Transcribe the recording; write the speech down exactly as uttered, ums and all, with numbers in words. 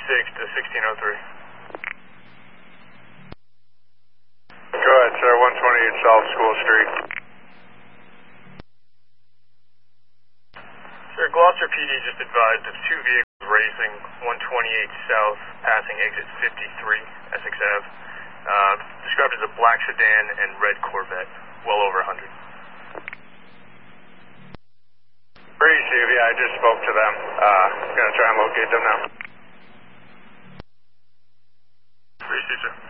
six to sixteen oh three. Go ahead, sir. one twenty-eight South School Street. Sir, Gloucester P D just advised of two vehicles racing, one twenty-eight South, passing exit fifty-three, Essex Ave. Uh, described as a black sedan and red Corvette, well over one hundred. Appreciate it. Yeah, I just spoke to them. Uh, gonna try and locate them now. Appreciate you.